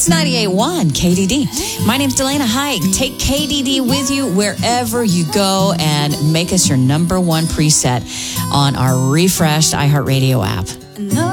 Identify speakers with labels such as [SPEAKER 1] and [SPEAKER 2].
[SPEAKER 1] It's 98.1 KDD. My name's Delana Hike. Take KDD with you wherever you go and make us your number one preset on our refreshed iHeartRadio app.
[SPEAKER 2] No.